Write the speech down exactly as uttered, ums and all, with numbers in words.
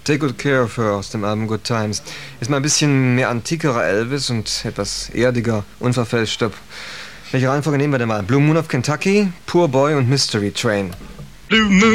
Take Good Care of Her aus dem Album Good Times. Ist mal ein bisschen mehr antikerer Elvis und etwas erdiger, unverfälschter. Welche Reihenfolge nehmen wir denn mal? Blue Moon of Kentucky, Poor Boy und Mystery Train. Blue Moon